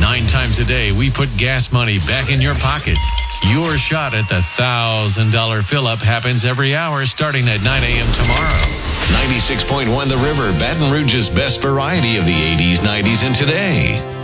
9 times a day, we put gas money back in your pocket. Your shot at the $1,000 fill-up happens every hour starting at 9 a.m. tomorrow. 96.1 The River, Baton Rouge's best variety of the 80s, 90s, and today.